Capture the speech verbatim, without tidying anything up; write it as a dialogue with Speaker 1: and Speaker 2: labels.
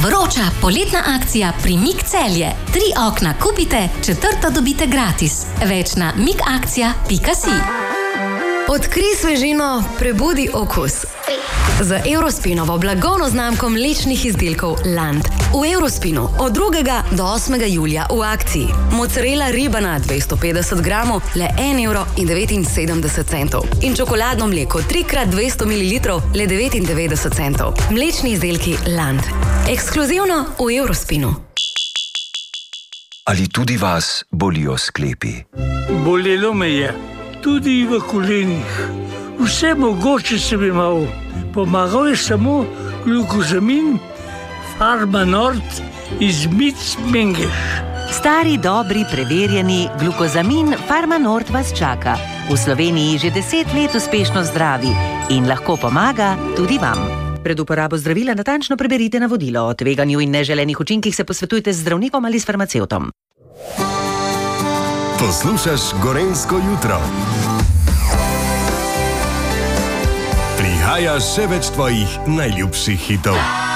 Speaker 1: Vroča poletna akcija pri Mik Celje. Tri okna kupite, četrto dobite gratis. Več na mikakcija pika si.
Speaker 2: Odkrij svežino, prebudi okus. Z Eurospinovo blagovno znamko mlečnih izdelkov Land. V Eurospinu od drugega do osmega julija v akciji. Mozzarella ribana dvesto petdeset gramov, le en evro in devetinsedemdeset centov. In čokoladno mleko tri krat dvesto mililitrov, le devetindevetdeset centov. Mlečni izdelki Land. Ekskluzivno v Eurospinu.
Speaker 3: Ali tudi vas bolijo sklepi?
Speaker 4: Bolelo me je, tudi v kolenih. Vse mogoče sem imel. Pomagal je samo glukozamin Farmanort iz Mic Mengeš.
Speaker 5: Stari, dobri, preverjeni glukozamin Farmanort vas čaka. V Sloveniji že deset let uspešno zdravi in lahko pomaga tudi vam. Pred uporabo zdravila natančno preberite navodilo. O tveganju in neželenih učinkih se posvetujte z zdravnikom ali s farmacevtom.
Speaker 6: Poslušaš Gorenjsko jutro. Prihaja še več tvojih najljubših hitov.